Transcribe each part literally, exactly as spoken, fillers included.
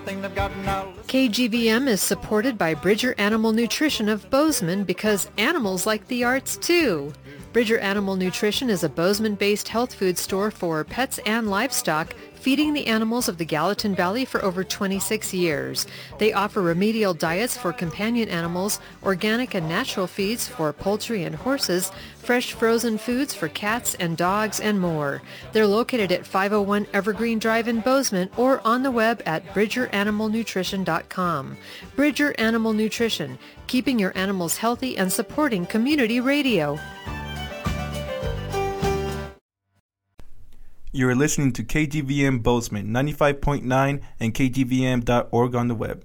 K G V M is supported by Bridger Animal Nutrition of Bozeman because animals like the arts too. Bridger Animal Nutrition is a Bozeman-based health food store for pets and livestock, feeding the animals of the Gallatin Valley for over twenty-six years. They offer remedial diets for companion animals, organic and natural feeds for poultry and horses, fresh frozen foods for cats and dogs, and more. They're located at five oh one Evergreen Drive in Bozeman or on the web at bridger animal nutrition dot com. Bridger Animal Nutrition, keeping your animals healthy and supporting community radio. You're listening to K G V M Bozeman ninety-five point nine and K G V M dot org on the web.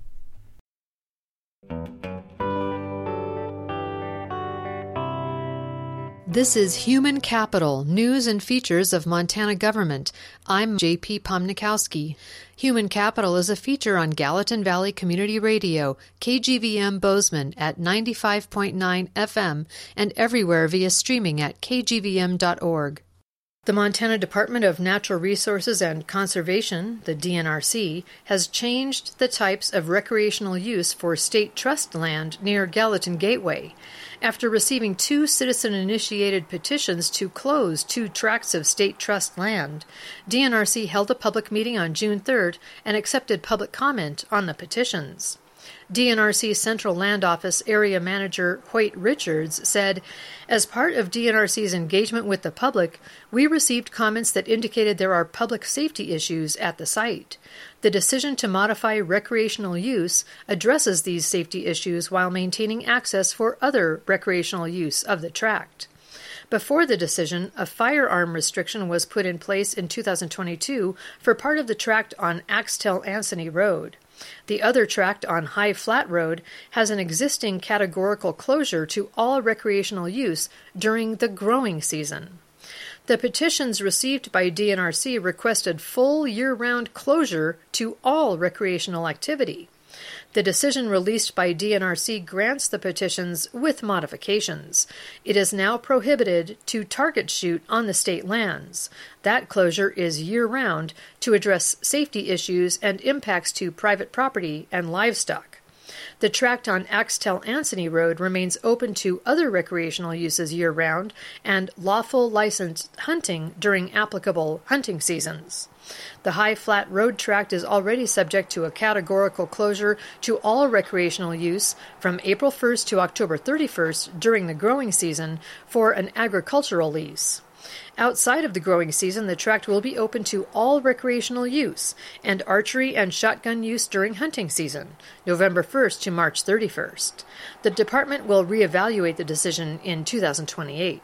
This is Human Capital, News and Features of Montana Government. I'm J P Pomnikowski. Human Capital is a feature on Gallatin Valley Community Radio, K G V M Bozeman at ninety-five point nine F M and everywhere via streaming at K G V M dot org. The Montana Department of Natural Resources and Conservation, the D N R C, has changed the types of recreational use for state trust land near Gallatin Gateway. After receiving two citizen-initiated petitions to close two tracts of state trust land, D N R C held a public meeting on June third and accepted public comment on the petitions. D N R C Central Land Office Area Manager Hoyt Richards said, "As part of D N R C's engagement with the public, we received comments that indicated there are public safety issues at the site. The decision to modify recreational use addresses these safety issues while maintaining access for other recreational use of the tract." Before the decision, a firearm restriction was put in place in two thousand twenty-two for part of the tract on Axtell-Anthony Road. The other tract on High Flat Road has an existing categorical closure to all recreational use during the growing season. The petitions received by D N R C requested full year-round closure to all recreational activity. The decision released by D N R C grants the petitions with modifications. It is now prohibited to target shoot on the state lands. That closure is year-round to address safety issues and impacts to private property and livestock. The tract on Axtell-Anthony Road remains open to other recreational uses year-round and lawful licensed hunting during applicable hunting seasons. The High Flat Road tract is already subject to a categorical closure to all recreational use from April first to October thirty-first during the growing season for an agricultural lease. Outside of the growing season, the tract will be open to all recreational use and archery and shotgun use during hunting season, November first to March thirty-first. The department will reevaluate the decision in two thousand twenty-eight.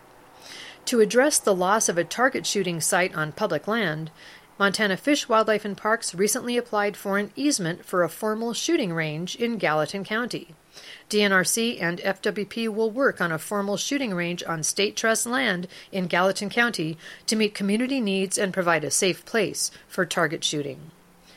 To address the loss of a target shooting site on public land, Montana Fish, Wildlife, and Parks recently applied for an easement for a formal shooting range in Gallatin County. D N R C and F W P will work on a formal shooting range on state trust land in Gallatin County to meet community needs and provide a safe place for target shooting.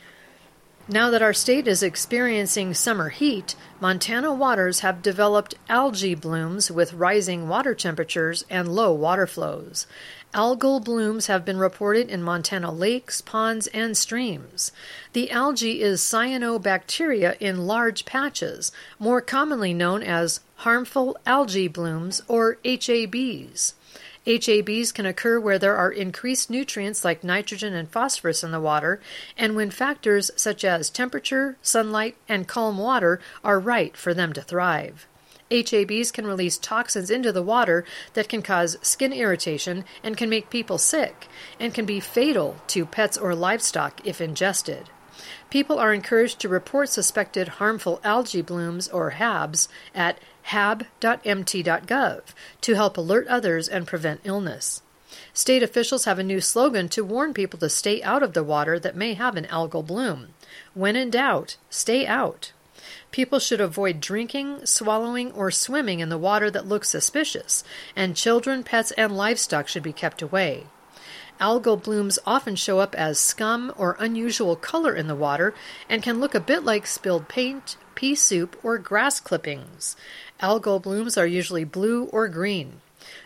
Now that our state is experiencing summer heat, Montana waters have developed algae blooms with rising water temperatures and low water flows. Algal blooms have been reported in Montana lakes, ponds, and streams. The algae is cyanobacteria in large patches, more commonly known as harmful algae blooms or H A Bs. H A Bs can occur where there are increased nutrients like nitrogen and phosphorus in the water, and when factors such as temperature, sunlight, and calm water are right for them to thrive. H A Bs can release toxins into the water that can cause skin irritation and can make people sick, and can be fatal to pets or livestock if ingested. People are encouraged to report suspected harmful algae blooms, or H A Bs, at hab dot m t dot gov to help alert others and prevent illness. State officials have a new slogan to warn people to stay out of the water that may have an algal bloom. When in doubt, stay out. People should avoid drinking, swallowing, or swimming in the water that looks suspicious, and children, pets, and livestock should be kept away. Algal blooms often show up as scum or unusual color in the water and can look a bit like spilled paint, pea soup, or grass clippings. Algal blooms are usually blue or green.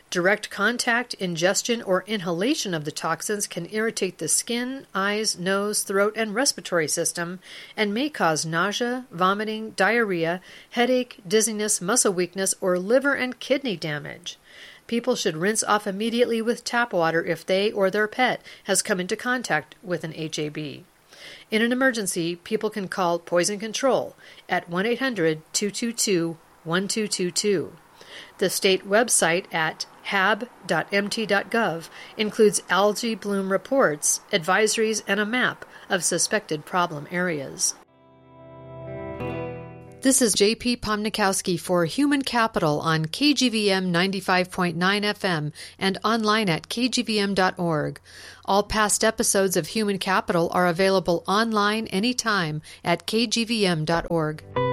Direct contact, ingestion, or inhalation of the toxins can irritate the skin, eyes, nose, throat, and respiratory system and may cause nausea, vomiting, diarrhea, headache, dizziness, muscle weakness, or liver and kidney damage. People should rinse off immediately with tap water if they or their pet has come into contact with an H A B. In an emergency, people can call Poison Control at one eight hundred two two two one two two two. The state website at hab dot m t dot gov includes algae bloom reports, advisories, and a map of suspected problem areas. This is J P Pomnikowski for Human Capital on K G V M ninety-five point nine F M and online at k g v m dot org. All past episodes of Human Capital are available online anytime at k g v m dot org.